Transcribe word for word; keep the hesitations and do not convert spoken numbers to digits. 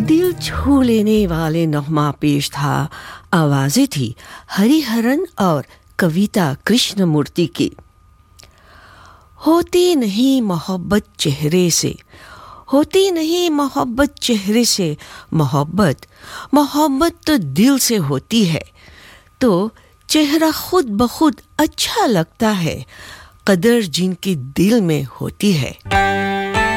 दिल छू लेने वाले नगमा पेश था। आवाज़ें थी हरिहरन और कविता कृष्णमूर्ति की। होती नहीं मोहब्बत चेहरे से, होती नहीं मोहब्बत चेहरे से, मोहब्बत मोहब्बत तो दिल से होती है। तो चेहरा खुद ब खुद अच्छा लगता है, कदर जिनकी दिल में होती है।